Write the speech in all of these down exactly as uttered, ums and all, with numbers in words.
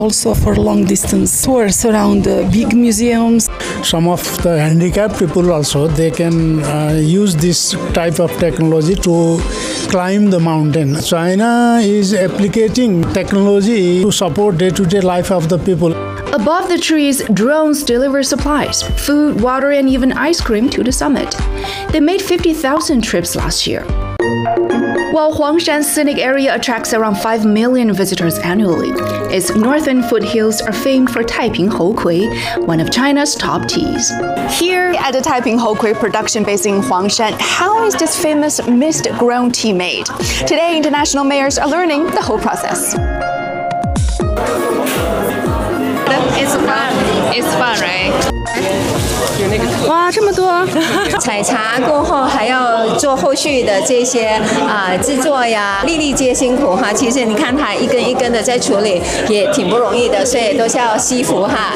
Also for long distance tours around the big museums. Some of the handicapped people also, they can uh, use this type of technology to climb the mountain. China is applicating technology to support day-to-day life of the people. Above the trees, drones deliver supplies, food, water, and even ice cream to the summit. They made fifty thousand trips last year. While Huangshan's scenic area attracts around five million visitors annually, its northern foothills are famed for Taiping Houkui, one of China's top teas. Here at the Taiping Houkui production base in Huangshan, how is this famous mist-grown tea made? Today, international mayors are learning the whole process. It's fun. It's fun, right? 哇，这么多！ 采茶过后还要做后续的这些啊制作呀，粒粒皆辛苦哈。其实你看它一根一根的在处理，也挺不容易的，所以都是要惜福哈。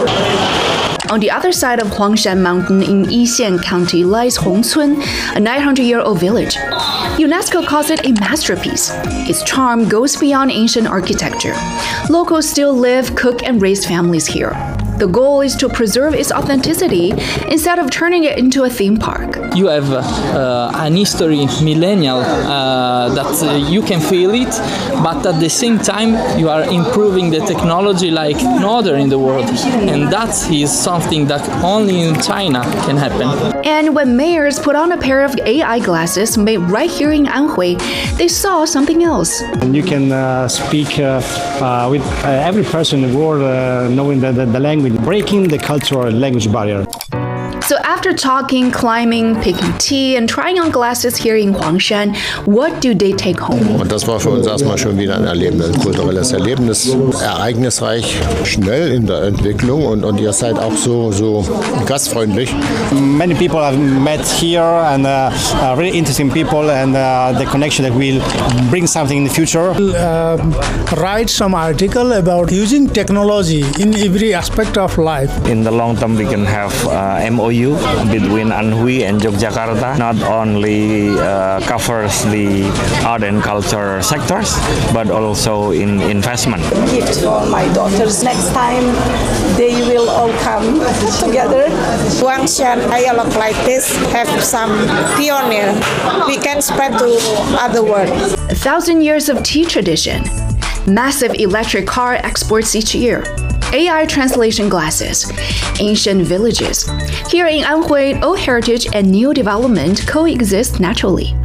On the other side of Huangshan Mountain in Yixian County lies Hongcun, a nine hundred year old village. UNESCO calls it a masterpiece. Its charm goes beyond ancient architecture. Locals still live, cook, and raise families here. The goal is to preserve its authenticity instead of turning it into a theme park. You have uh, an history millennial uh, that uh, you can feel it, but at the same time you are improving the technology like no other in the world, and that is something that only in China can happen. And when mayors put on a pair of A I glasses made right here in Anhui, they saw something else. You can uh, speak uh, uh, with uh, every person in the world uh, knowing the, the, the language, breaking the cultural language barrier. So after talking, climbing, picking tea, and trying on glasses here in Huangshan, what do they take home? Und das war für uns erstmal schon wieder ein Erlebnis, ein kulturelles Erlebnis, ereignisreich, schnell in der Entwicklung und, und ihr seid auch so, so gastfreundlich. Many people I've met here and uh, uh, really interesting people and uh, the connection that will bring something in the future. Uh, write some article about using technology in every aspect of life. In the long term, we can have uh, M O U between Anhui and Yogyakarta. Not only uh, covers the art and culture sectors, but also in investment. Gift for my daughters. Next time, they will all come together. Huangshan dialogue like this have some pioneer. We can spread to other world. A thousand years of tea tradition, massive electric car exports each year, A I translation glasses, ancient villages. Here in Anhui, old heritage and new development coexist naturally.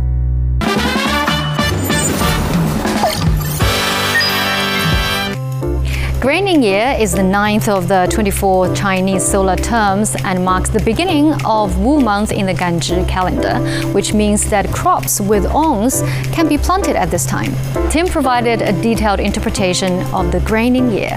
Graining Year is the ninth of the twenty-four Chinese solar terms and marks the beginning of Wu month in the Ganzhi calendar, which means that crops with ongs can be planted at this time. Tim provided a detailed interpretation of the Graining Year.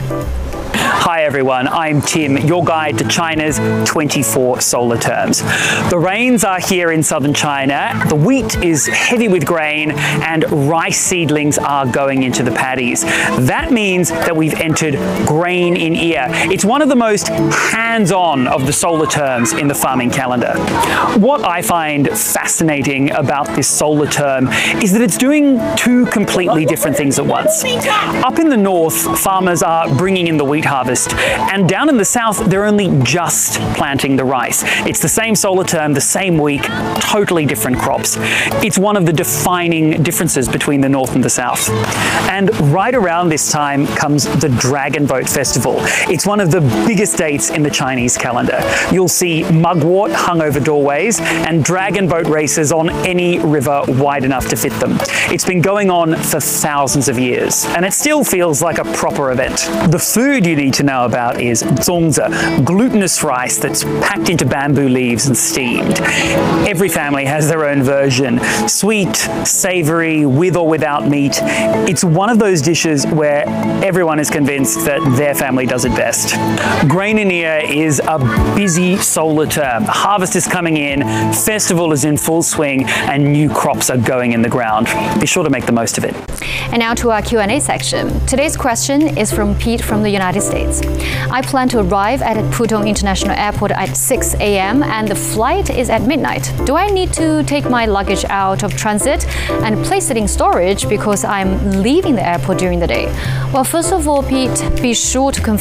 Hi everyone, I'm Tim, your guide to China's twenty-four solar terms. The rains are here in southern China, the wheat is heavy with grain, and rice seedlings are going into the paddies. That means that we've entered grain in ear. It's one of the most hands-on of the solar terms in the farming calendar. What I find fascinating about this solar term is that it's doing two completely different things at once. Up in the north, farmers are bringing in the wheat harvest, and down in the south they're only just planting the rice. It's the same solar term, the same week, totally different crops. It's one of the defining differences between the north and the south. And right around this time comes the Dragon Boat Festival. It's one of the biggest dates in the Chinese calendar. You'll see mugwort hung over doorways and dragon boat races on any river wide enough to fit them. It's been going on for thousands of years, and it still feels like a proper event. The food you need to know about is zongzi, glutinous rice that's packed into bamboo leaves and steamed. Every family has their own version, sweet, savory, with or without meat. It's one of those dishes where everyone is convinced that their family does it best. Graining Year is a busy solar term. Harvest is coming in, festival is in full swing, and new crops are going in the ground. Be sure to make the most of it. And now to our Q and A section. Today's question is from Pete from the United States. I plan to arrive at Pudong International Airport at six A M and the flight is at midnight. Do I need to take my luggage out of transit and place it in storage because I'm leaving the airport during the day? Well, first of all, Pete, be sure to confirm